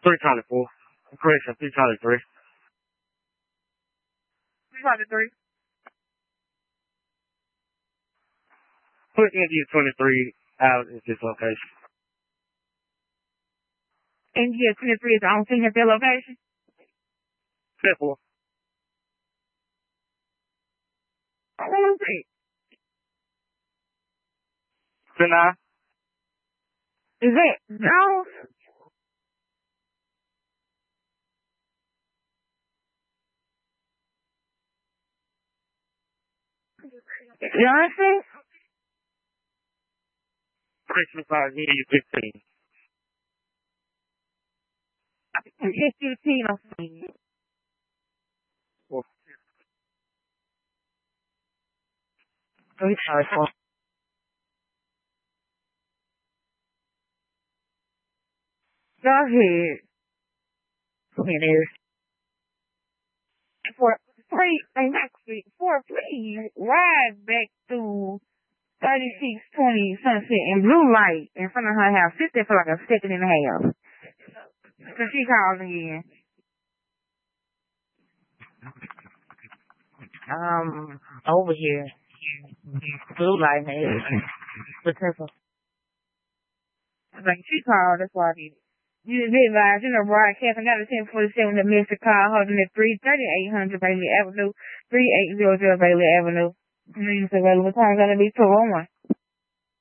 324. Correction, 323. 323. Put India 23 out at this location. India 23 is the only thing at their location? Simple. I want to see. Sinai. Is that Jones? Johnson? Christmas out India 15. It's 15 or something. Well, 324. Go ahead. Please ride back through 3620 Sunset in blue light in front of her house. Sit there for like a second and a half. So she called again. Over here. Blue light, man. Like she called, that's why I did it. You just realize, broadcast, I got a 1047 the missed call holding at 33800 Bailey Avenue, 3800 Bailey Avenue. Available time gonna be 201.